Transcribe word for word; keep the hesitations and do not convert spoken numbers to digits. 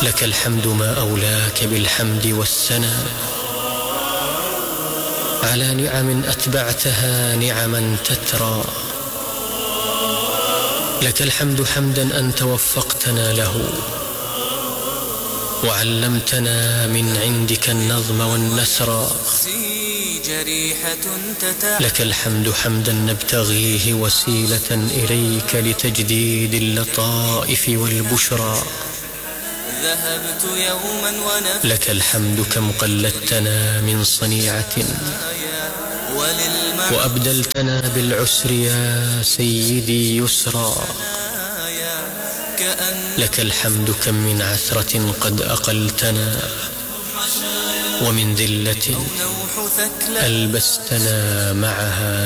لك الحمد ما أولاك بالحمد والثناء على نعم أتبعتها نعما تترى. لك الحمد حمدا أنت وفقتنا له وعلمتنا من عندك النظم والنثر. لك الحمد حمدا نبتغيه وسيلة إليك لتجديد اللطائف والبشرى. ذهبت يوما ونفسي لك الحمد كم قلدتنا من صنيعة وأبدلتنا بالعسر يا سيدي يسرا. لك الحمد كم من عثرة قد أقلتنا ومن ذلة ألبستنا معها